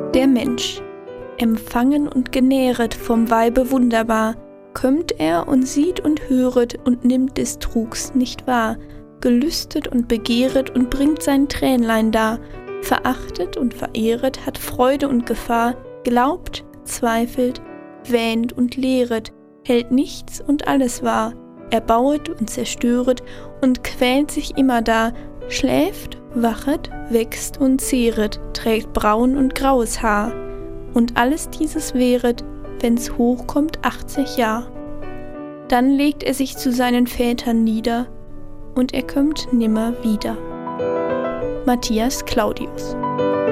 Der Mensch, empfangen und genähret vom Weibe wunderbar, kömmt er und sieht und höret und nimmt des Trugs nicht wahr, gelüstet und begehret und bringt sein Tränlein dar, verachtet und verehret, hat Freude und Gefahr, glaubt, zweifelt, wähnt und lehret, hält nichts und alles wahr, erbauet und zerstöret und quält sich immerdar, schläft, wachet, wächst und zehret, trägt braun und graues Haar. Und alles dieses währet, wenn's hochkommt 80 Jahr. Dann legt er sich zu seinen Vätern nieder, und er kömmt nimmer wieder. Matthias Claudius.